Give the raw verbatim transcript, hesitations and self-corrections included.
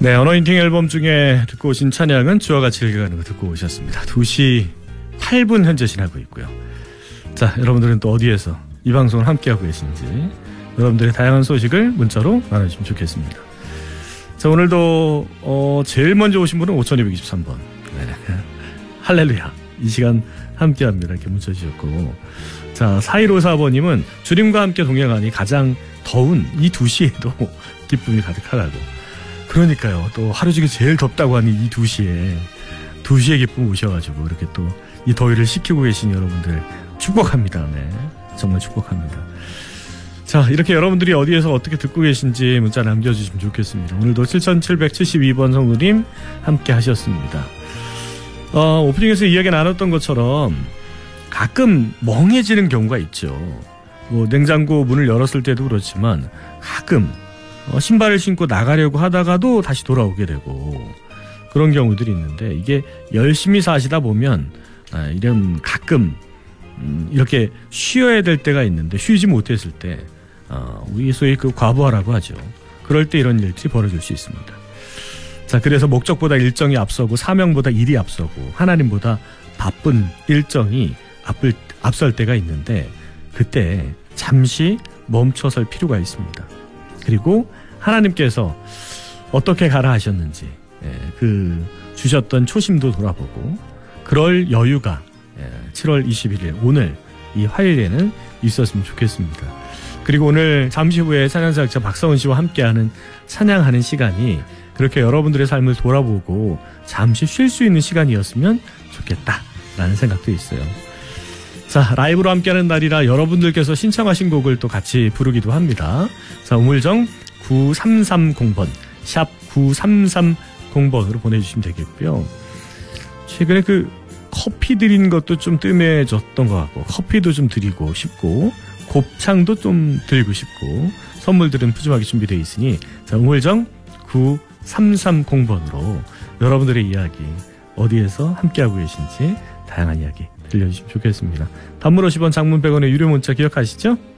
네, 어너인팅 앨범 중에 듣고 오신 찬양은 주와 같이 읽어가는 거 듣고 오셨습니다. 두 시 팔 분 현재 지나고 있고요. 자, 여러분들은 또 어디에서 이 방송을 함께하고 계신지 여러분들의 다양한 소식을 문자로 나눠주시면 좋겠습니다. 자, 오늘도 어, 제일 먼저 오신 분은 오천이백이십삼 번. 네. 할렐루야. 이 시간 함께합니다. 이렇게 문자 주셨고, 자, 사일오사 번님은 주님과 함께 동행하니 가장 더운 이 두 시에도 기쁨이 가득하다고. 그러니까요. 또 하루 중에 제일 덥다고 하니 이 두 시에 두 시에 기쁨 오셔가지고 이렇게 또 이 더위를 식히고 계신 여러분들 축복합니다. 네, 정말 축복합니다. 자, 이렇게 여러분들이 어디에서 어떻게 듣고 계신지 문자 남겨주시면 좋겠습니다. 오늘도 칠천칠백칠십이 번 성우님 함께 하셨습니다. 어, 오프닝에서 이야기 나눴던 것처럼 가끔 멍해지는 경우가 있죠. 뭐 냉장고 문을 열었을 때도 그렇지만 가끔 어, 신발을 신고 나가려고 하다가도 다시 돌아오게 되고 그런 경우들이 있는데, 이게 열심히 사시다 보면 아, 이런 가끔 음, 이렇게 쉬어야 될 때가 있는데 쉬지 못했을 때 어, 우리 소위 그 과부하라고 하죠. 그럴 때 이런 일들이 벌어질 수 있습니다. 자, 그래서 목적보다 일정이 앞서고 사명보다 일이 앞서고 하나님보다 바쁜 일정이 앞을, 앞설 때가 있는데, 그때 잠시 멈춰설 필요가 있습니다. 그리고 하나님께서 어떻게 가라 하셨는지, 예, 그 주셨던 초심도 돌아보고 그럴 여유가 예, 칠월 이십일일 오늘 이 화요일에는 있었으면 좋겠습니다. 그리고 오늘 잠시 후에 찬양사역자 박서은 씨와 함께하는 찬양하는 시간이 그렇게 여러분들의 삶을 돌아보고 잠시 쉴 수 있는 시간이었으면 좋겠다라는 생각도 있어요. 자, 라이브로 함께하는 날이라 여러분들께서 신청하신 곡을 또 같이 부르기도 합니다. 자, 우물정 구삼삼공 번 샵 구삼삼공 번으로 보내주시면 되겠고요. 최근에 그 커피 드린 것도 좀 뜸해졌던 것 같고, 커피도 좀 드리고 싶고 곱창도 좀 드리고 싶고 선물들은 푸짐하게 준비되어 있으니, 자, 우물정 구삼삼공 번으로 여러분들의 이야기 어디에서 함께하고 계신지 다양한 이야기 들려주시면 좋겠습니다. 단문 오십 원, 장문 백 원의 유료 문자 기억하시죠?